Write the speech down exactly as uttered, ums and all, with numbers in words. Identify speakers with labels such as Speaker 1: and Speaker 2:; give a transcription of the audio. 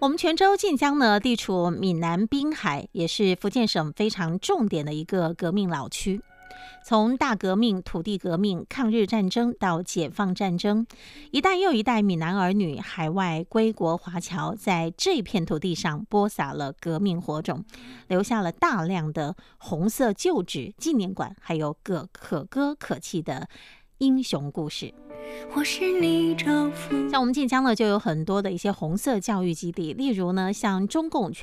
Speaker 1: 我们泉州晋江呢，地处闽南滨海，也是福建省非常重点的一个革命老区。从大革命、土地革命、抗日战争到解放战争，一代又一代闽南儿女、海外归国华侨在这片土地上播撒了革命火种，留下了大量的红色旧址、纪念馆，还有个可歌可泣的英雄故事。
Speaker 2: 我是你丈夫。
Speaker 1: 像我们晋江呢，就有很多的一些红色教育基地，例如呢，像中共